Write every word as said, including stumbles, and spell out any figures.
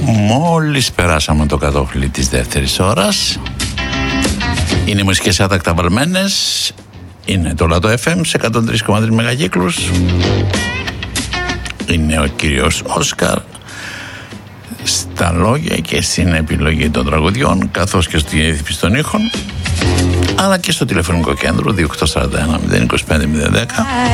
Μόλις περάσαμε το κατόφλι της δεύτερης ώρας. Είναι οι μουσικές άτακτα βαλμένες. Είναι το Λατό εφ εμ σε εκατόν τρία κόμμα τρία μεγακύκλους. Είναι ο κύριος Όσκαρ στα λόγια και στην επιλογή των τραγουδιών, καθώς και στη διεύθυνση των ήχων, αλλά και στο τηλεφωνικό κέντρο δύο οκτώ τέσσερα ένα μηδέν δύο πέντε μηδέν ένα μηδέν.